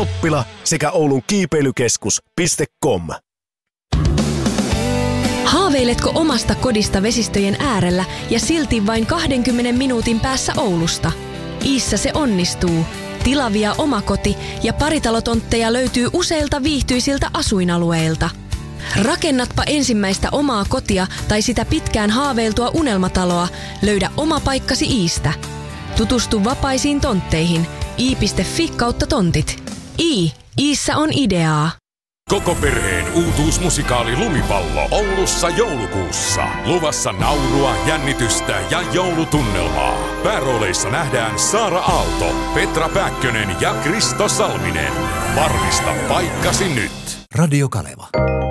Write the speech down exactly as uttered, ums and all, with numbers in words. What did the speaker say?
Toppila sekä Oulun kiipeilykeskus piste com. Haaveiletko omasta kodista vesistöjen äärellä ja silti vain kahdenkymmenen minuutin päässä Oulusta? Iissä se onnistuu. Tilavia omakoti- ja paritalotontteja löytyy useilta viihtyisiltä asuinalueilta. Rakennatpa ensimmäistä omaa kotia tai sitä pitkään haaveiltua unelmataloa, löydä oma paikkasi Iistä. Tutustu vapaisiin tontteihin. i piste fi kautta tontit. I. Iissä on ideaa. Koko perheen uutuusmusikaali Lumipallo Oulussa joulukuussa. Luvassa naurua, jännitystä ja joulutunnelmaa. Päärooleissa nähdään Saara Aalto, Petra Pääkkönen ja Kristo Salminen. Varmista paikkasi nyt. Radio Kaleva.